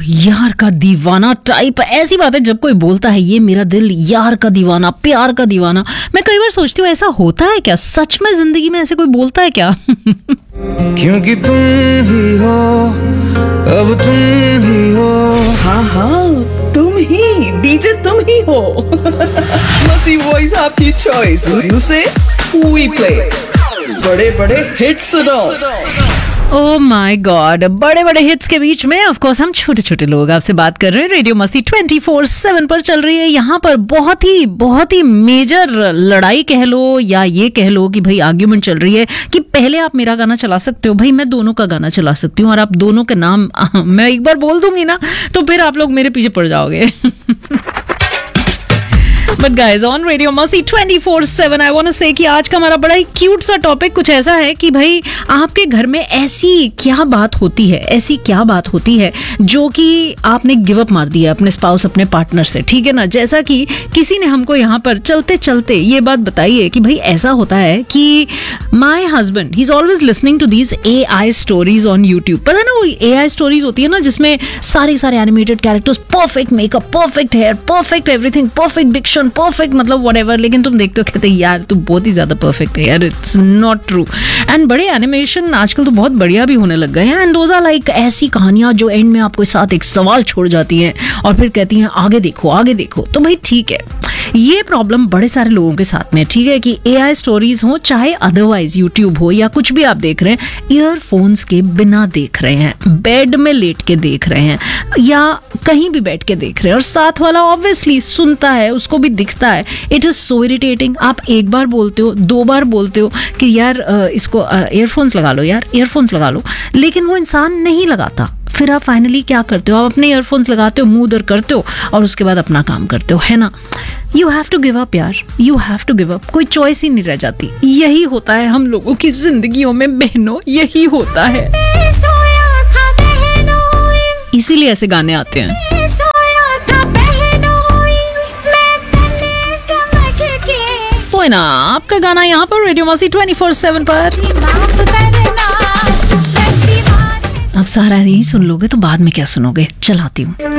यार का दीवाना टाइप ऐसी बात है जब कोई बोलता है ये मेरा दिल यार का दीवाना, प्यार का दीवाना। मैं कई बार सोचती हूँ ऐसा होता है क्या, सच में जिंदगी में ऐसे कोई बोलता है क्या? क्योंकि तुम ही हो, अब तुम ही हो। हाँ हाँ तुम ही, डीजे तुम ही हो। मस्ती वॉइस आपकी चॉइस, म्यूजिक वी प्ले, बड़े बड़े हिट्स सुनो। ओह माय गॉड, बड़े बड़े हिट्स के बीच में ऑफ कोर्स हम छोटे छोटे लोग आपसे बात कर रहे हैं। रेडियो मस्ती 24/7 पर चल रही है। यहाँ पर बहुत ही मेजर लड़ाई कह लो या ये कह लो कि भाई आर्ग्यूमेंट चल रही है कि पहले आप मेरा गाना चला सकते हो, भाई मैं दोनों का गाना चला सकती हूँ और आप दोनों के नाम मैं एक बार बोल दूंगी ना तो फिर आप लोग मेरे पीछे पड़ जाओगे। बट गाइज ऑन रेडियो मस्ती 24/7 आई वांट टू से कि आज का हमारा बड़ा ही क्यूट सा टॉपिक कुछ ऐसा है कि भाई आपके घर में ऐसी क्या बात होती है जो कि आपने गिव अप मार दिया अपने स्पाउस, अपने पार्टनर से, ठीक है ना। जैसा कि किसी ने हमको यहाँ पर चलते चलते ये बात बताई है कि भाई ऐसा होता है कि my husband he is always listening to these AI stories on YouTube. पता है ना वो AI स्टोरीज होती है ना जिसमें सारे animated characters, perfect makeup, perfect hair, perfect everything, perfect Dickson, perfect मतलब व्हाटएवर, लेकिन तुम देखते हो कहते यार तू बहुत ही ज्यादा परफेक्ट है यार, इट्स नॉट ट्रू। एंड बड़े एनिमेशन आजकल तो बहुत बढ़िया भी होने लग गए हैं। एंड दोज आर लाइक ऐसी कहानियां जो एंड में आपके साथ एक सवाल छोड़ जाती हैं और फिर कहती हैं आगे देखो। तो भाई ठीक है, ये प्रॉब्लम बड़े सारे लोगों के साथ में, ठीक है, कि AI स्टोरीज हो चाहे अदरवाइज यूट्यूब हो या कुछ भी आप देख रहे हैं, ईयरफोन्स के बिना देख रहे हैं, बेड में लेट के देख रहे हैं या कहीं भी बैठ के देख रहे हैं और साथ वाला ऑब्वियसली सुनता है, उसको भी दिखता है। It is so irritating. आप एक बार बोलते हो, 2 बार बोलते हो कि यार इसको ईयरफोन्स लगा लो यार, ईयरफोन्स लगा लो, लेकिन वो इंसान नहीं लगाता। फिर आप फाइनली क्या करते हो, आप अपने ईयरफोन्स लगाते हो, मुंह उधर करते हो और उसके बाद अपना काम करते हो, है ना। You have to give up यार, you have to give up, कोई चॉइस ही नहीं रह जाती। यही होता है हम लोगों की जिंदगियों में बहनों, यही होता है, इसीलिए ऐसे गाने आते हैं। सोना आपका गाना यहाँ पर रेडियो मस्ती 24/7 पर। अब सारा नहीं सुन लोगे तो बाद में क्या सुनोगे, चलाती हूँ।